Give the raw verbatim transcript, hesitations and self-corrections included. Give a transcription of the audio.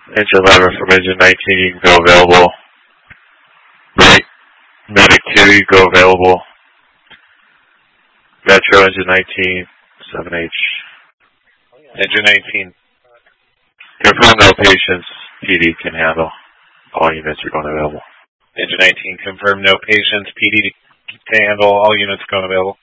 Engine eleven from engine nineteen, you can go available. Right. Medic two, you go available. Metro engine nineteen, seven H. Engine nineteen. Confirm no patients, P D can handle. All units are going available. Engine nineteen, confirm no patients, P D can handle, all units going available.